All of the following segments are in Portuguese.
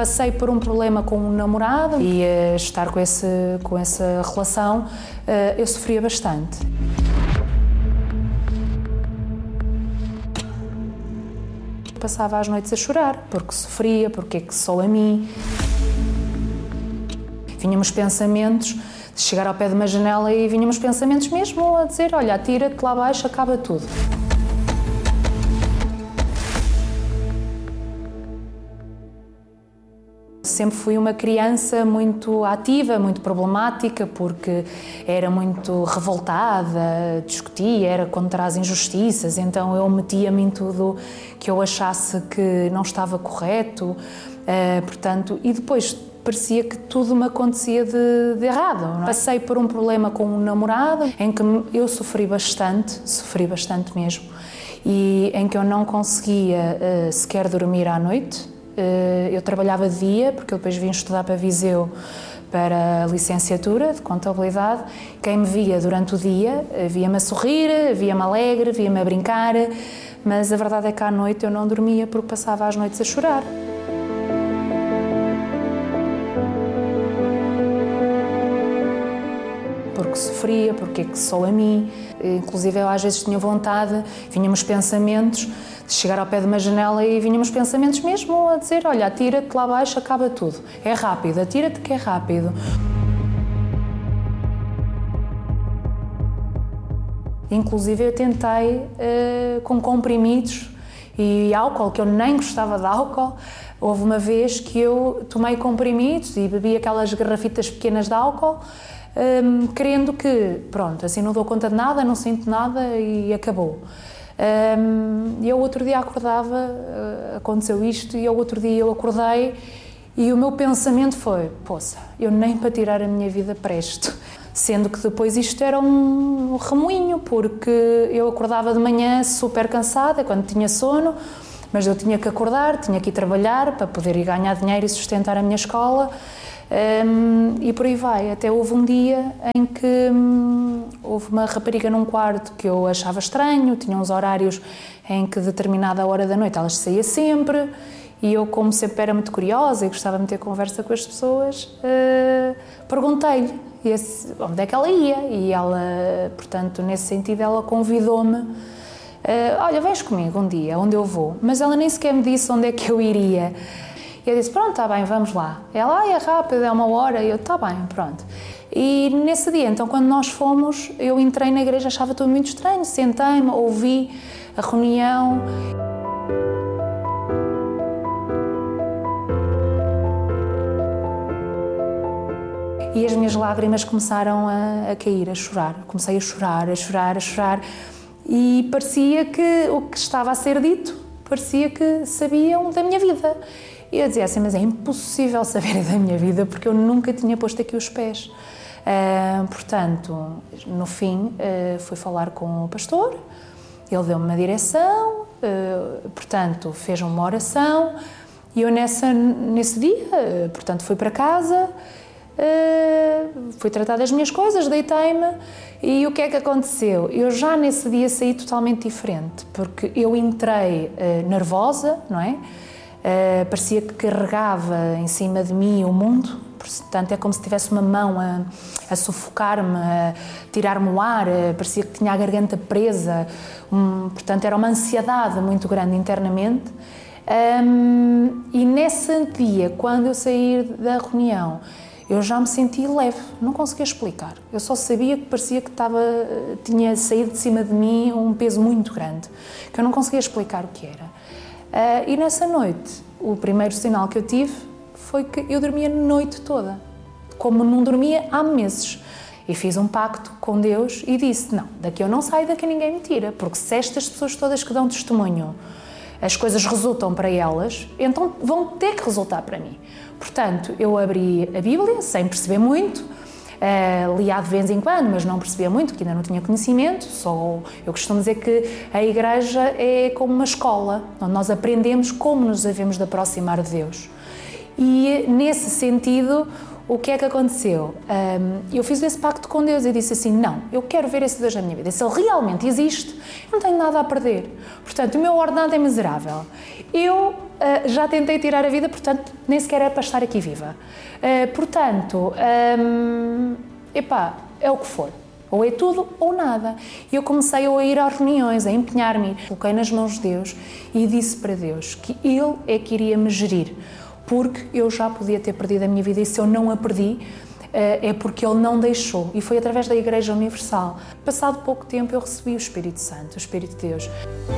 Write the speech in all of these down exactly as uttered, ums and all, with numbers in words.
Passei por um problema com um namorado e a estar com, esse, com essa relação eu sofria bastante. Passava as noites a chorar, porque sofria, porque é que só a mim. Vinhamos pensamentos de chegar ao pé de uma janela e vinhamos pensamentos mesmo a dizer, olha, atira-te lá abaixo, acaba tudo. Sempre fui uma criança muito ativa, muito problemática, porque era muito revoltada, discutia, era contra as injustiças, então eu metia-me em tudo que eu achasse que não estava correto, uh, portanto, e depois parecia que tudo me acontecia de, de errado. Não é? Passei por um problema com um namorado, em que eu sofri bastante, sofri bastante mesmo, e em que eu não conseguia uh, sequer dormir à noite. Eu trabalhava de dia, porque eu depois vim estudar para Viseu para a licenciatura de contabilidade. Quem me via durante o dia, via-me a sorrir, via-me alegre, via-me a brincar, mas a verdade é que à noite eu não dormia porque passava as noites a chorar. Porque sofria, porque é que só a mim. Inclusive eu às vezes tinha vontade, vinhamos pensamentos de chegar ao pé de uma janela e vinhamos pensamentos mesmo a dizer, olha, atira-te lá abaixo, acaba tudo. É rápido, atira-te que é rápido. Inclusive eu tentei uh, com comprimidos e álcool, que eu nem gostava de álcool. Houve uma vez que eu tomei comprimidos e bebi aquelas garrafitas pequenas de álcool, um, querendo que, pronto, assim não dou conta de nada, não sinto nada e acabou. E um, eu outro dia acordava, uh, aconteceu isto, e eu outro dia eu acordei e o meu pensamento foi, poça, eu nem para tirar a minha vida presto. Sendo que depois isto era um remoinho, porque eu acordava de manhã super cansada, quando tinha sono, mas eu tinha que acordar, tinha que ir trabalhar para poder ir ganhar dinheiro e sustentar a minha escola. Um, e por aí vai, até houve um dia em que um, houve uma rapariga num quarto que eu achava estranho, tinha uns horários em que determinada hora da noite ela saía sempre, e eu, como sempre era muito curiosa e gostava de ter conversa com as pessoas, uh, perguntei-lhe esse, onde é que ela ia, e ela, portanto, nesse sentido, ela convidou-me, uh, olha, vens comigo um dia, onde eu vou, mas ela nem sequer me disse onde é que eu iria. E eu disse, pronto, está bem, vamos lá. Ela, ah, é rápido, é uma hora. E eu, está bem, pronto. E nesse dia, então, quando nós fomos, eu entrei na igreja, achava tudo muito estranho, sentei-me, ouvi a reunião. E as minhas lágrimas começaram a, a cair, a chorar. Comecei a chorar, a chorar, a chorar. E parecia que o que estava a ser dito, parecia que sabiam da minha vida. E eu dizia assim, mas é impossível saber da minha vida porque eu nunca tinha posto aqui os pés. Uh, portanto, no fim, uh, fui falar com o pastor, ele deu-me uma direção, uh, portanto, fez uma oração, e eu nessa, nesse dia, uh, portanto, fui para casa, uh, fui tratar das minhas coisas, deitei-me, e o que é que aconteceu? Eu já nesse dia saí totalmente diferente, porque eu entrei uh, nervosa, não é? Uh, parecia que carregava em cima de mim o mundo, portanto é como se tivesse uma mão a, a sufocar-me, a tirar-me o ar, uh, parecia que tinha a garganta presa, um, portanto era uma ansiedade muito grande internamente. Um, e nesse dia, quando eu saí da reunião, eu já me senti leve, não conseguia explicar, eu só sabia que parecia que estava, tinha saído de cima de mim um peso muito grande, que eu não conseguia explicar o que era. Uh, e nessa noite, o primeiro sinal que eu tive foi que eu dormia a noite toda, como não dormia há meses. E fiz um pacto com Deus e disse, não, daqui eu não saio, daqui ninguém me tira, porque se estas pessoas todas que dão testemunho, as coisas resultam para elas, então vão ter que resultar para mim. Portanto, eu abri a Bíblia, sem perceber muito, Uh, lia de vez em quando, mas não percebia muito, porque ainda não tinha conhecimento. Só, eu costumo dizer que a igreja é como uma escola, onde nós aprendemos como nos devemos de aproximar de Deus. E, nesse sentido, o que é que aconteceu? Um, eu fiz esse pacto com Deus e disse assim, não, eu quero ver esse Deus na minha vida. Se Ele realmente existe, eu não tenho nada a perder. Portanto, o meu ordenado é miserável. Eu uh, já tentei tirar a vida, portanto, nem sequer era para estar aqui viva. Uh, portanto, um, epá, é o que for. Ou é tudo ou nada. E eu comecei a ir às reuniões, a empenhar-me. Coloquei nas mãos de Deus e disse para Deus que Ele é que iria me gerir, porque eu já podia ter perdido a minha vida e se eu não a perdi, é porque Ele não deixou. E foi através da Igreja Universal. Passado pouco tempo eu recebi o Espírito Santo, o Espírito de Deus.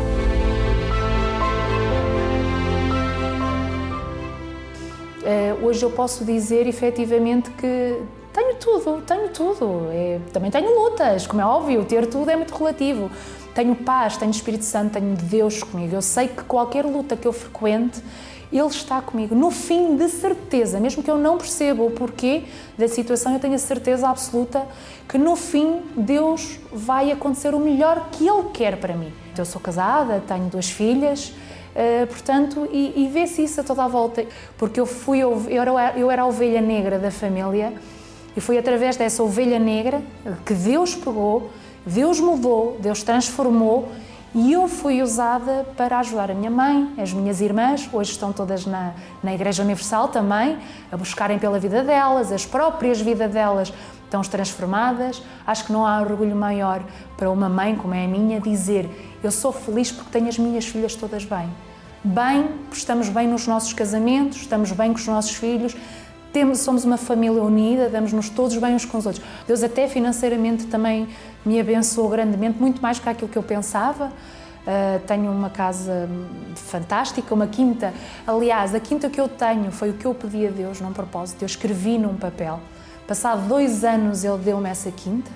Hoje eu posso dizer efetivamente que tenho tudo, tenho tudo. É, também tenho lutas, como é óbvio, ter tudo é muito relativo. Tenho paz, tenho Espírito Santo, tenho Deus comigo. Eu sei que qualquer luta que eu frequente, Ele está comigo. No fim, de certeza, mesmo que eu não perceba o porquê da situação, eu tenho a certeza absoluta que no fim Deus vai acontecer o melhor que Ele quer para mim. Eu sou casada, tenho duas filhas, uh, portanto, e, e vê-se isso a toda a volta. Porque eu, fui, eu, era, eu era a ovelha negra da família e foi através dessa ovelha negra que Deus pegou, Deus mudou, Deus transformou. E eu fui usada para ajudar a minha mãe, as minhas irmãs, hoje estão todas na, na Igreja Universal também, a buscarem pela vida delas, as próprias vidas delas estão transformadas. Acho que não há orgulho maior para uma mãe como é a minha dizer: eu sou feliz porque tenho as minhas filhas todas bem. Bem, estamos bem nos nossos casamentos, estamos bem com os nossos filhos, temos, somos uma família unida, damos-nos todos bem uns com os outros. Deus até financeiramente também me abençoou grandemente, muito mais do que aquilo que eu pensava. Uh, tenho uma casa fantástica, uma quinta. Aliás, a quinta que eu tenho foi o que eu pedi a Deus num propósito. Eu escrevi num papel. Passado dois anos Ele deu-me essa quinta,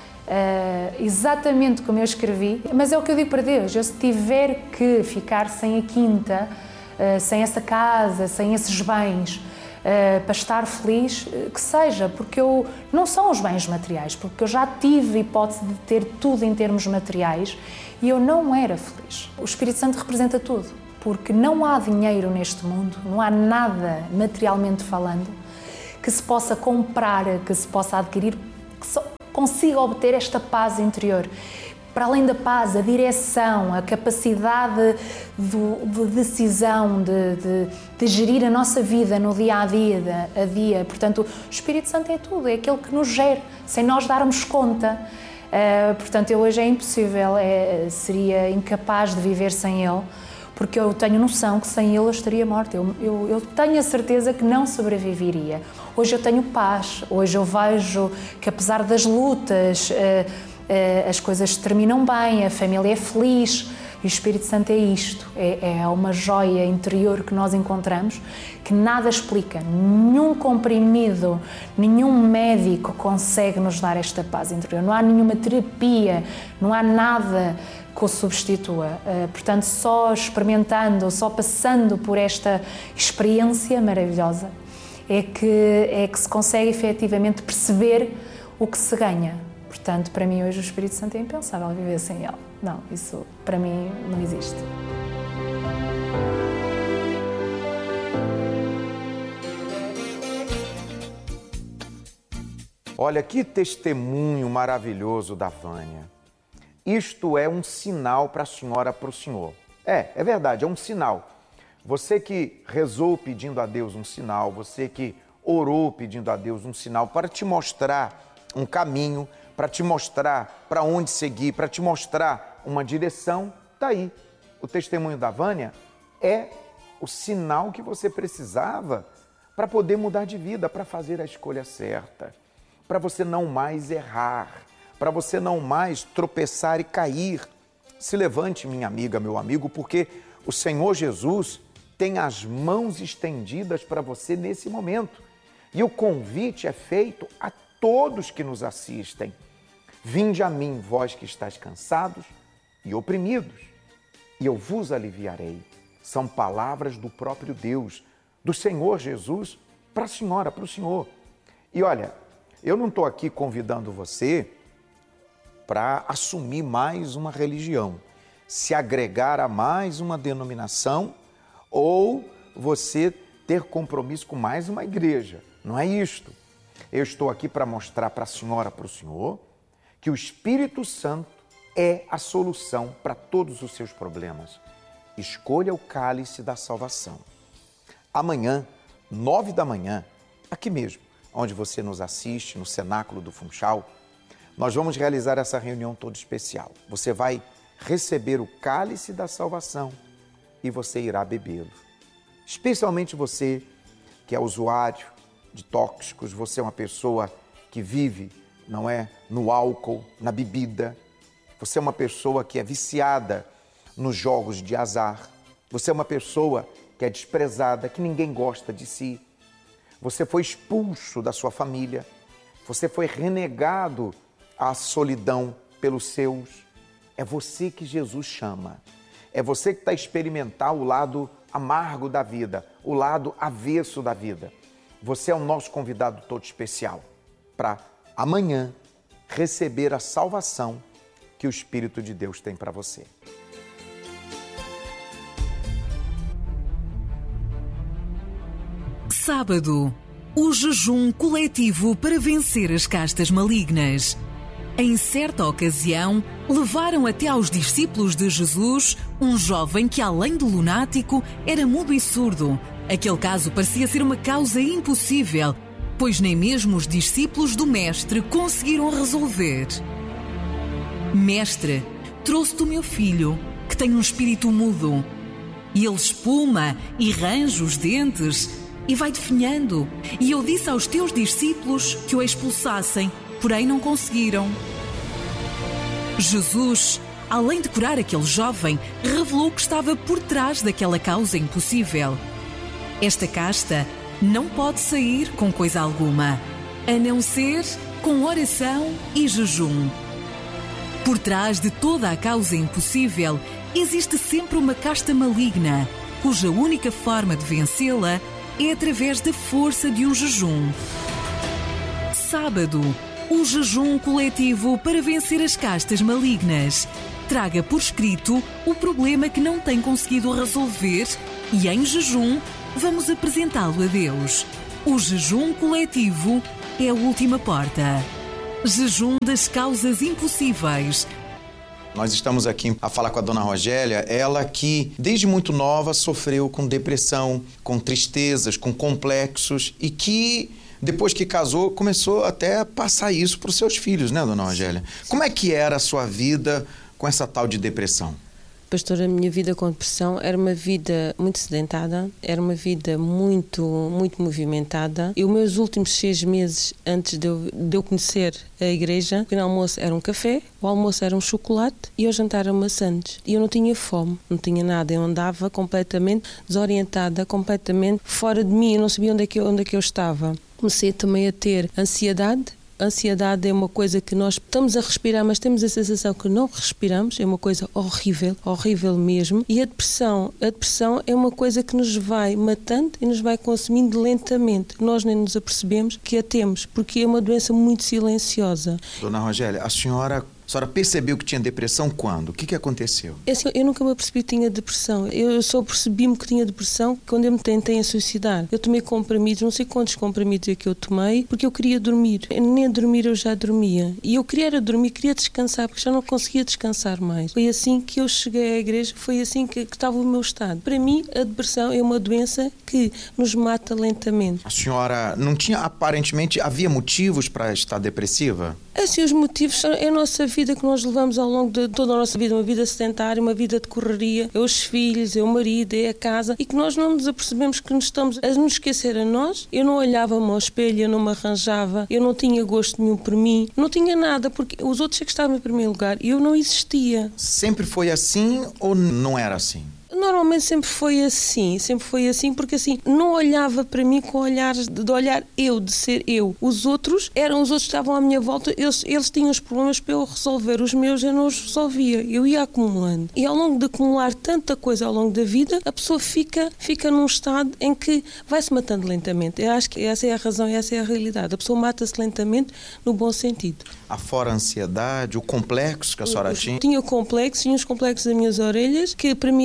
uh, exatamente como eu escrevi. Mas é o que eu digo para Deus: eu se tiver que ficar sem a quinta, uh, sem essa casa, sem esses bens, Uh, para estar feliz, uh, que seja, porque eu não são os bens materiais, porque eu já tive hipótese de ter tudo em termos materiais e eu não era feliz. O Espírito Santo representa tudo, porque não há dinheiro neste mundo, não há nada materialmente falando que se possa comprar, que se possa adquirir, que só consiga obter esta paz interior. Para além da paz, a direção, a capacidade de, de decisão, de, de, de gerir a nossa vida no dia a dia, a dia. Portanto, o Espírito Santo é tudo, é aquele que nos gera, sem nós darmos conta. Uh, portanto, eu hoje é impossível, é, seria incapaz de viver sem Ele, porque eu tenho noção que sem Ele eu estaria morta. Eu, eu, eu tenho a certeza que não sobreviveria. Hoje eu tenho paz, hoje eu vejo que apesar das lutas, uh, as coisas terminam bem, a família é feliz. E o Espírito Santo é isto, é, é uma joia interior que nós encontramos que nada explica. Nenhum comprimido, nenhum médico consegue nos dar esta paz interior. Não há nenhuma terapia, não há nada que o substitua. Portanto, só experimentando, só passando por esta experiência maravilhosa é que, é que se consegue efetivamente perceber o que se ganha. Portanto, para mim hoje o Espírito Santo é impensável viver sem Ele. Não, isso para mim não existe. Olha, que testemunho maravilhoso da Vânia. Isto é um sinal para a senhora, para o senhor. É, é verdade, é um sinal. Você que rezou pedindo a Deus um sinal, você que orou pedindo a Deus um sinal para te mostrar um caminho, para te mostrar para onde seguir, para te mostrar uma direção, está aí. O testemunho da Vânia é o sinal que você precisava para poder mudar de vida, para fazer a escolha certa, para você não mais errar, para você não mais tropeçar e cair. Se levante, minha amiga, meu amigo, porque o Senhor Jesus tem as mãos estendidas para você nesse momento. E o convite é feito a todos que nos assistem. Vinde a mim, vós que estáis cansados e oprimidos, e eu vos aliviarei. São palavras do próprio Deus, do Senhor Jesus, para a senhora, para o senhor. E olha, eu não estou aqui convidando você para assumir mais uma religião, se agregar a mais uma denominação ou você ter compromisso com mais uma igreja. Não é isto. Eu estou aqui para mostrar para a senhora, para o senhor, que o Espírito Santo é a solução para todos os seus problemas. escolha o cálice da salvação. Amanhã, nove da manhã, aqui mesmo, onde você nos assiste, no Cenáculo do Funchal, nós vamos realizar essa reunião toda especial. Você vai receber o cálice da salvação e você irá bebê-lo. Especialmente você que é usuário de tóxicos, você é uma pessoa que vive, não é, no álcool, na bebida. Você é uma pessoa que é viciada nos jogos de azar. Você é uma pessoa que é desprezada, que ninguém gosta de si. Você foi expulso da sua família. Você foi renegado à solidão pelos seus. É você que Jesus chama. É você que está a experimentar o lado amargo da vida, o lado avesso da vida. Você é o nosso convidado todo especial para amanhã receber a salvação que o Espírito de Deus tem para você. Sábado, o jejum coletivo para vencer as castas malignas. Em certa ocasião, levaram até aos discípulos de Jesus um jovem que, além de lunático, era mudo e surdo. Aquele caso parecia ser uma causa impossível, pois nem mesmo os discípulos do Mestre conseguiram resolver. Mestre, trouxe-te o meu filho, que tem um espírito mudo. E ele espuma e range os dentes e vai definhando. E eu disse aos teus discípulos que o expulsassem, porém não conseguiram. Jesus, além de curar aquele jovem, revelou que estava por trás daquela causa impossível. Esta casta não pode sair com coisa alguma, a não ser com oração e jejum. Por trás de toda a causa impossível, existe sempre uma casta maligna, cuja única forma de vencê-la é através da força de um jejum. Sábado, o jejum coletivo para vencer as castas malignas. Traga por escrito o problema que não tem conseguido resolver e, em jejum, vamos apresentá-lo a Deus. O jejum coletivo é a última porta. Jejum das causas impossíveis. Nós estamos aqui a falar com a dona Rogélia, ela que desde muito nova sofreu com depressão, com tristezas, com complexos e que depois que casou começou até a passar isso para os seus filhos, né, dona Rogélia? Como é que era a sua vida com essa tal de depressão? Pastor, a minha vida com depressão era uma vida muito sedentada, era uma vida muito, muito movimentada. E os meus últimos seis meses antes de eu, de eu conhecer a igreja, o pequeno almoço era um café, o almoço era um chocolate e ao jantar era maçãs. E eu não tinha fome, não tinha nada. Eu andava completamente desorientada, completamente fora de mim. Eu não sabia onde é que eu, onde é que eu estava. Comecei também a ter ansiedade. A ansiedade é uma coisa que nós estamos a respirar, mas temos a sensação que não respiramos. É uma coisa horrível, horrível mesmo. E a depressão, a depressão é uma coisa que nos vai matando e nos vai consumindo lentamente. Nós nem nos apercebemos que a temos, porque é uma doença muito silenciosa. Dona Rogélia, a senhora... A senhora percebeu que tinha depressão quando? O que, que aconteceu? É assim, eu nunca me apercebi que tinha depressão. Eu só percebi-me que tinha depressão quando eu me tentei a suicidar. Eu tomei comprimidos, não sei quantos comprimidos é que eu tomei, porque eu queria dormir. Nem a dormir eu já dormia. E eu queria era dormir, queria descansar, porque já não conseguia descansar mais. Foi assim que eu cheguei à igreja, foi assim que, que estava o meu estado. Para mim, a depressão é uma doença que nos mata lentamente. A senhora não tinha, aparentemente, havia motivos para estar depressiva? Assim, os motivos é a nossa vida que nós levamos ao longo de toda a nossa vida, uma vida sedentária, uma vida de correria, é os filhos, é o marido, é a casa, e que nós não nos apercebemos que nos estamos a nos esquecer a nós. Eu não olhava-me ao espelho, eu não me arranjava, eu não tinha gosto nenhum por mim, não tinha nada, porque os outros é que estavam em primeiro lugar e eu não existia. Sempre foi assim ou não era assim? Normalmente sempre foi assim, sempre foi assim, porque assim, não olhava para mim com olhares de olhar eu, de ser eu. Os outros, eram os outros que estavam à minha volta, eles, eles tinham os problemas para eu resolver, os meus eu não os resolvia, eu ia acumulando. E ao longo de acumular tanta coisa ao longo da vida, a pessoa fica, fica num estado em que vai-se matando lentamente. Eu acho que essa é a razão e essa é a realidade. A pessoa mata-se lentamente no bom sentido. Afora a ansiedade, o complexo que a senhora tinha? Tinha o complexo, tinha os complexos das minhas orelhas, que para mim eram umas orelhas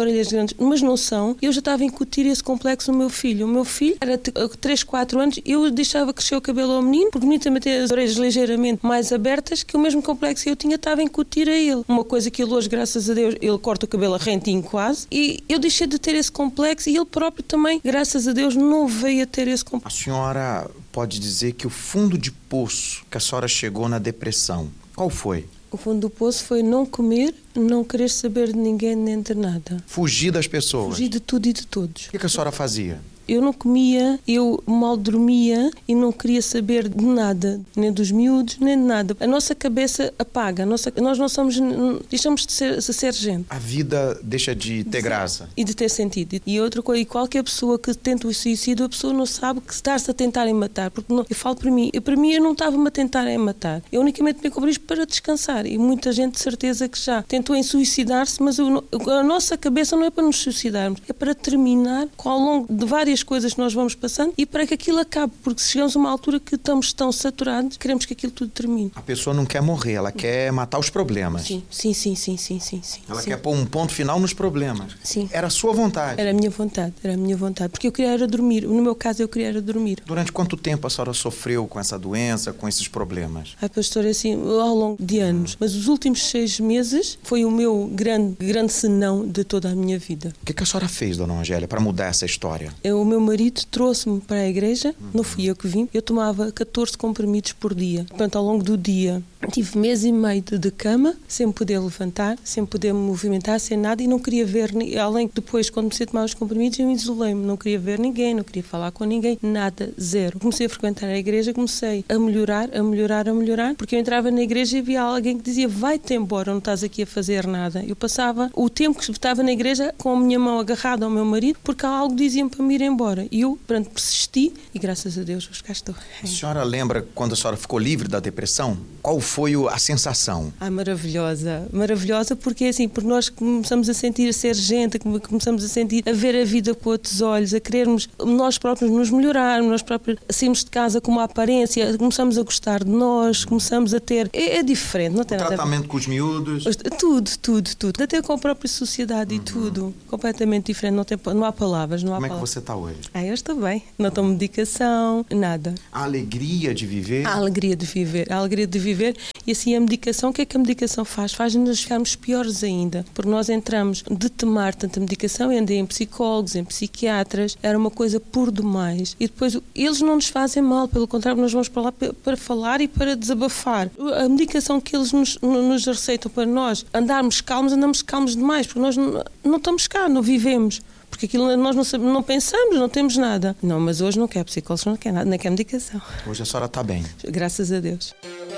orelhas grandes, mas não são. Eu já estava a incutir esse complexo no meu filho. O meu filho era três, quatro anos, eu deixava crescer o cabelo ao menino, porque o menino também tem as orelhas ligeiramente mais abertas, que o mesmo complexo que eu tinha estava a incutir a ele. Uma coisa que ele hoje, graças a Deus, ele corta o cabelo rentinho quase, e eu deixei de ter esse complexo e ele próprio também, graças a Deus, não veio a ter esse complexo. A senhora pode dizer que o fundo de poço que a senhora chegou na depressão, qual foi? O fundo do poço foi não comer, não querer saber de ninguém nem de nada. Fugir das pessoas? Fugir de tudo e de todos. O que, que a senhora fazia? Eu não comia, eu mal dormia e não queria saber de nada, nem dos miúdos, nem de nada. A nossa cabeça apaga, a nossa, nós não somos, deixamos de ser, de ser gente. A vida deixa de ter graça. E de ter sentido. E outra coisa, e qualquer pessoa que tenta o suicídio, a pessoa não sabe que está-se a tentar em matar. Porque não, eu falo para mim, eu, para mim eu não estava-me a tentar em matar. Eu unicamente me comprei isto para descansar. E muita gente de certeza que já tentou em suicidar-se, mas eu, a nossa cabeça não é para nos suicidarmos, é para terminar com, ao longo de várias coisas que nós vamos passando e para que aquilo acabe, porque chegamos a uma altura que estamos tão saturados, queremos que aquilo tudo termine. A pessoa não quer morrer, ela quer matar os problemas. Sim, sim, sim, sim, sim, sim, sim. Ela sim. quer pôr um ponto final nos problemas. Sim. Era a sua vontade? Era a minha vontade, era a minha vontade, porque eu queria era dormir. No meu caso, eu queria era dormir. Durante quanto tempo a senhora sofreu com essa doença, com esses problemas? A pastora, assim, ao longo de anos. Mas os últimos seis meses foi o meu grande, grande senão de toda a minha vida. O que, que a senhora fez, dona Angélia, para mudar essa história? Eu, o meu marido trouxe-me para a igreja, uhum. Não fui eu que vim. Eu tomava catorze comprimidos por dia. Portanto, ao longo do dia, tive mês e meio de cama, sem poder levantar, sem poder me movimentar, sem nada, e não queria ver, além que depois, quando comecei a tomar os comprimidos, eu isolei-me, não queria ver ninguém, não queria falar com ninguém, nada, zero. Comecei a frequentar a igreja, comecei a melhorar, a melhorar, a melhorar, porque eu entrava na igreja e havia alguém que dizia, vai-te embora, não estás aqui a fazer nada. Eu passava o tempo que estava na igreja com a minha mão agarrada ao meu marido, porque algo dizia-me para me ir embora. E eu, pronto, persisti e graças a Deus, cá estou. A senhora lembra quando a senhora ficou livre da depressão? Qual foi a sensação? Ah, maravilhosa, maravilhosa, porque assim, porque nós começamos a sentir a ser gente, começamos a sentir, a ver a vida com outros olhos, a querermos nós próprios nos melhorarmos, nós próprios saímos de casa com uma aparência, começamos a gostar de nós, começamos a ter, é, é diferente, não tem o nada tratamento a ver. Com os miúdos? Tudo, tudo, tudo, até com a própria sociedade, uhum. E tudo, completamente diferente, não, tem, não há palavras, não há Como palavras. É que você está hoje? Ah, eu estou bem, não tomo medicação, nada. A alegria de viver? A alegria de viver, a alegria de viver. E assim a medicação, o que é que a medicação faz? Faz-nos ficarmos piores ainda, porque nós entramos de tomar tanta medicação, eu andei em psicólogos, em psiquiatras, era uma coisa por demais. E depois eles não nos fazem mal, pelo contrário, nós vamos para lá para falar e para desabafar. A medicação que eles nos, nos receitam para nós andarmos calmos, andamos calmos demais, porque nós não, não estamos cá, não vivemos. Porque aquilo nós não, sabemos, não pensamos, não temos nada. Não, mas hoje não quer psicólogos, não quer nada, nem quer medicação. Hoje a senhora está bem. Graças a Deus.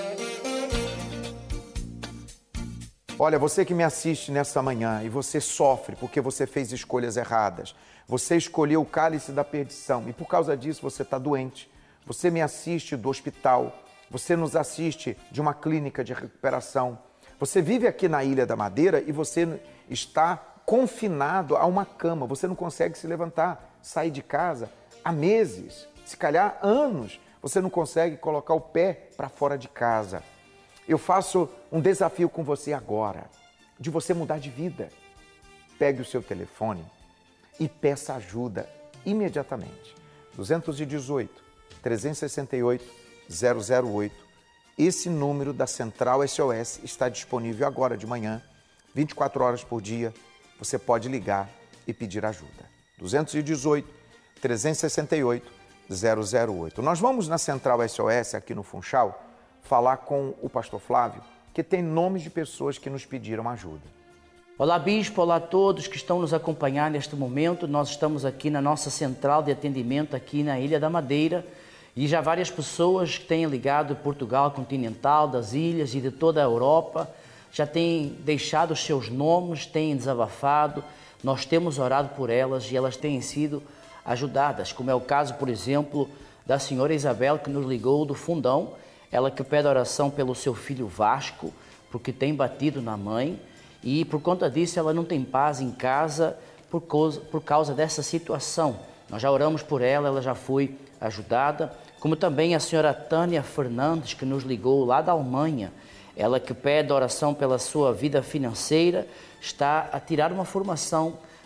Olha, você que me assiste nessa manhã e você sofre porque você fez escolhas erradas. Você escolheu o cálice da perdição e por causa disso você está doente. Você me assiste do hospital, você nos assiste de uma clínica de recuperação. Você vive aqui na Ilha da Madeira e você está confinado a uma cama. Você não consegue se levantar, sair de casa há meses, se calhar anos. Você não consegue colocar o pé para fora de casa. Eu faço um desafio com você agora, de você mudar de vida. Pegue o seu telefone e peça ajuda imediatamente. dois um oito, três seis oito, zero zero oito. Esse número da Central S O S está disponível agora de manhã, vinte e quatro horas por dia. Você pode ligar e pedir ajuda. dois um oito, três seis oito, zero zero oito. Nós vamos na Central S O S aqui no Funchal falar com o pastor Flávio, que tem nomes de pessoas que nos pediram ajuda. Olá, bispo, olá a todos que estão nos acompanhando neste momento. Nós estamos aqui na nossa central de atendimento aqui na Ilha da Madeira e já várias pessoas que têm ligado de Portugal continental, das ilhas e de toda a Europa já têm deixado os seus nomes, têm desabafado. Nós temos orado por elas e elas têm sido ajudadas, como é o caso, por exemplo, da senhora Isabel, que nos ligou do Fundão. Ela que pede oração pelo seu filho Vasco, porque tem batido na mãe e por conta disso ela não tem paz em casa por causa, por causa dessa situação. Nós já oramos por ela, ela já foi ajudada, como também a senhora Tânia Fernandes, que nos ligou lá da Alemanha. Ela que pede oração pela sua vida financeira, está a tirar uma formação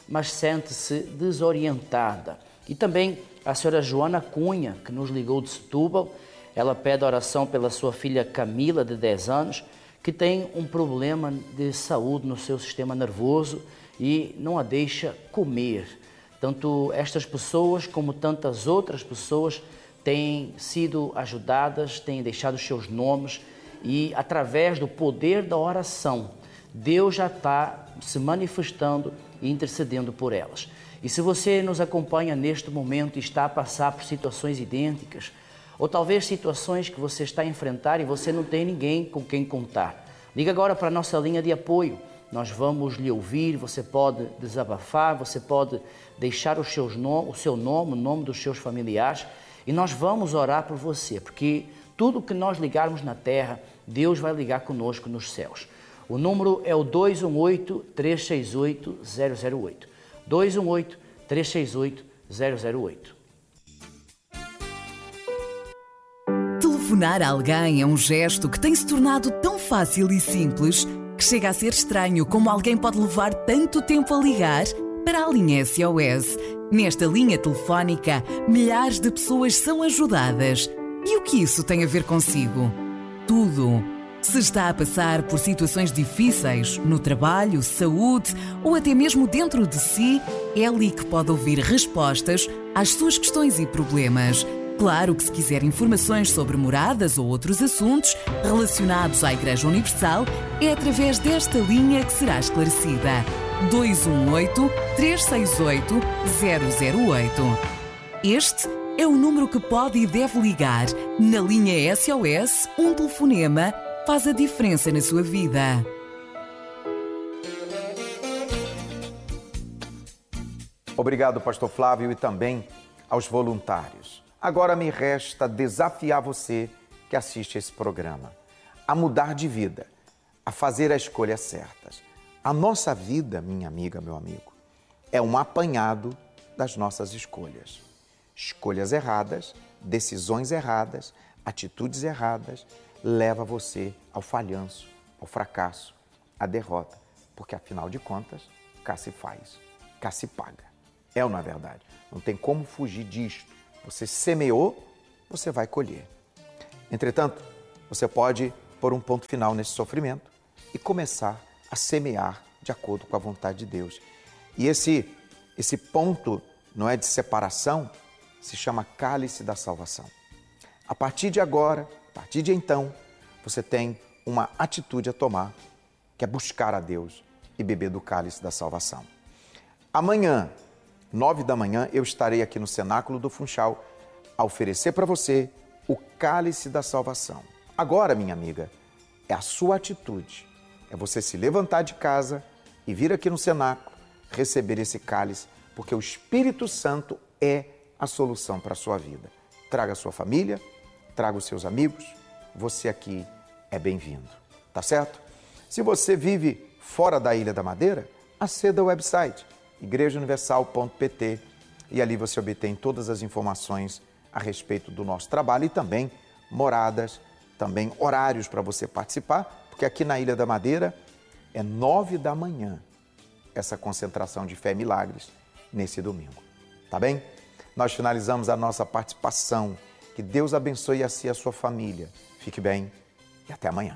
mas sente-se desorientada. E também a senhora Joana Cunha, que nos ligou de Setúbal, ela pede oração pela sua filha Camila, de dez anos, que tem um problema de saúde no seu sistema nervoso e não a deixa comer. Tanto estas pessoas como tantas outras pessoas têm sido ajudadas, têm deixado os seus nomes e, através do poder da oração, Deus já está se manifestando e intercedendo por elas. E se você nos acompanha neste momento e está a passar por situações idênticas, ou talvez situações que você está a enfrentar e você não tem ninguém com quem contar, liga agora para a nossa linha de apoio. Nós vamos lhe ouvir, você pode desabafar, você pode deixar os seus nom- o seu nome, o nome dos seus familiares, e nós vamos orar por você, porque tudo que nós ligarmos na terra, Deus vai ligar conosco nos céus. O número é o dois um oito, três seis oito, zero zero oito. dois um oito, três seis oito, zero zero oito. Telefonar a alguém é um gesto que tem se tornado tão fácil e simples que chega a ser estranho como alguém pode levar tanto tempo a ligar para a linha S O S. Nesta linha telefónica, milhares de pessoas são ajudadas. E o que isso tem a ver consigo? Tudo. Se está a passar por situações difíceis no trabalho, saúde ou até mesmo dentro de si, é ali que pode ouvir respostas às suas questões e problemas. Claro que se quiser informações sobre moradas ou outros assuntos relacionados à Igreja Universal, é através desta linha que será esclarecida. dois um oito, três seis oito, zero zero oito. Este é o número que pode e deve ligar. Na linha S O S, um telefonema faz a diferença na sua vida. Obrigado, pastor Flávio, e também aos voluntários. Agora me resta desafiar você que assiste esse programa a mudar de vida, a fazer as escolhas certas. A nossa vida, minha amiga, meu amigo, é um apanhado das nossas escolhas. Escolhas erradas, decisões erradas, atitudes erradas, leva você ao falhanço, ao fracasso, à derrota. Porque, afinal de contas, cá se faz, cá se paga. É ou não é verdade? Não tem como fugir disto. Você semeou, você vai colher. Entretanto, você pode pôr um ponto final nesse sofrimento e começar a semear de acordo com a vontade de Deus. E esse, esse ponto, não é de separação, se chama cálice da salvação. A partir de agora, a partir de então, você tem uma atitude a tomar, que é buscar a Deus e beber do cálice da salvação. Amanhã, nove da manhã, eu estarei aqui no Cenáculo do Funchal a oferecer para você o cálice da salvação. Agora, minha amiga, é a sua atitude. É você se levantar de casa e vir aqui no Cenáculo receber esse cálice, porque o Espírito Santo é a solução para a sua vida. Traga a sua família, traga os seus amigos, você aqui é bem-vindo, tá certo? Se você vive fora da Ilha da Madeira, aceda ao website igreja universal ponto p t e ali você obtém todas as informações a respeito do nosso trabalho e também moradas, também horários para você participar, porque aqui na Ilha da Madeira é nove da manhã essa concentração de fé e milagres nesse domingo, tá bem? Nós finalizamos a nossa participação. Que Deus abençoe assim a sua família. Fique bem e até amanhã.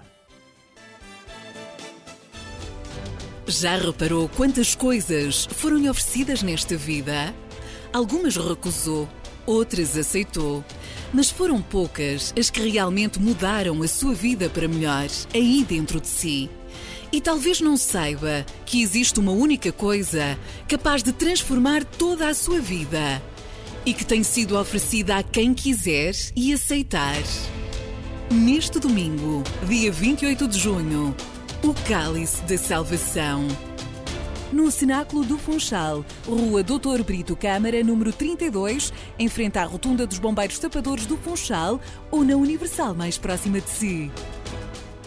Já reparou quantas coisas foram-lhe oferecidas nesta vida? Algumas recusou, outras aceitou. Mas foram poucas as que realmente mudaram a sua vida para melhor, aí dentro de si. E talvez não saiba que existe uma única coisa capaz de transformar toda a sua vida e que tem sido oferecida a quem quiser e aceitar. Neste domingo, dia vinte e oito de junho, o Cálice da Salvação. No Cenáculo do Funchal, Rua doutor Brito Câmara, número trinta e dois, em frente à Rotunda dos Bombeiros Tapadores do Funchal ou na Universal mais próxima de si.